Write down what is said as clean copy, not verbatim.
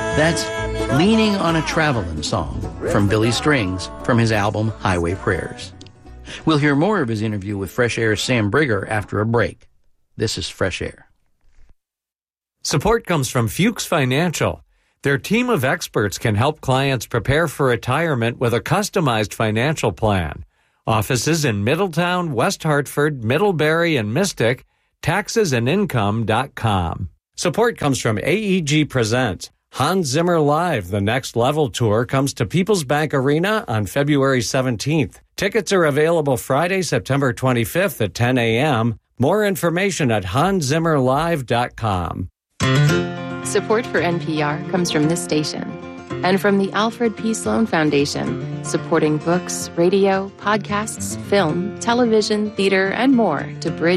That's Leaning on a Travelin' Song from Billy Strings from his album Highway Prayers. We'll hear more of his interview with Fresh Air's Sam Brigger after a break. This is Fresh Air. Support comes from Fuchs Financial. Their team of experts can help clients prepare for retirement with a customized financial plan. Offices in Middletown, West Hartford, Middlebury, and Mystic. Taxesandincome.com. Support comes from AEG Presents. Hans Zimmer Live, the Next Level Tour, comes to People's Bank Arena on February 17th. Tickets are available Friday, September 25th at 10 a.m. More information at hanszimmerlive.com. Support for NPR comes from this station and from the Alfred P. Sloan Foundation, supporting books, radio, podcasts, film, television, theater, and more to bridge